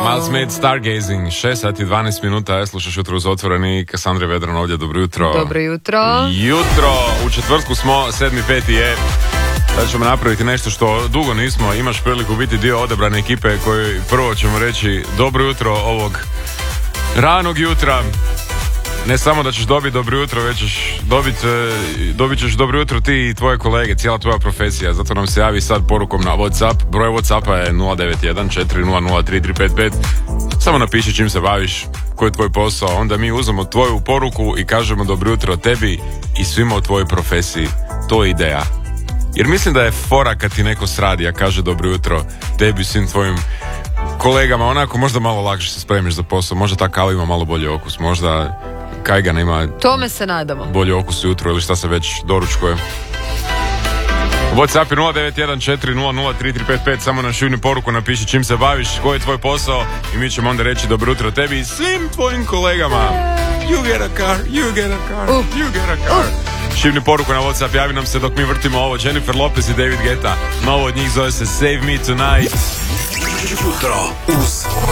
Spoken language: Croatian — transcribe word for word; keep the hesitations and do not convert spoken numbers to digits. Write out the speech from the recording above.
Miles Smith, Stargazing, šest sati dvanaest minuta, ja slušaš Jutro uz otvoreni, Kassandra Vedran ovdje, dobro jutro. Dobro jutro. Jutro, u četvrtku smo, sedmi peti je, da ćemo napraviti nešto što dugo nismo, imaš priliku biti dio odabrane ekipe koji prvo ćemo reći dobro jutro ovog ranog jutra. Ne samo da ćeš dobiti dobro jutro, već ćeš dobit, dobit ćeš dobro jutro ti i tvoje kolege, cijela tvoja profesija. Zato nam se javi sad porukom na WhatsApp. Broj WhatsAppa je nula devet jedan četiri nula nula tri tri pet pet. Samo napiši čim se baviš, koji je tvoj posao. Onda mi uzmemo tvoju poruku i kažemo dobro jutro tebi i svima u tvojoj profesiji. To je ideja. Jer mislim da je fora kad ti neko sradi, a kaže dobro jutro tebi, svim tvojim kolegama, onako možda malo lakše se spremiš za posao. Možda ta kava ima malo bolji okus, možda Kajgan ima tome se nadamo bolji okus jutro ili šta se već doručkuje. WhatsApp je nula devet jedan četiri nula nula tri tri pet pet. Samo na šivnu poruku napiši čim se baviš, koji je tvoj posao i mi ćemo onda reći dobro jutro tebi i svim tvojim kolegama. You get a car, you get a car, uh. you get a car. uh. Šivni poruku na WhatsApp, javi nam se dok mi vrtimo ovo. Jennifer Lopez i David Guetta. Novo od njih zove se Save Me Tonight. Jutro uz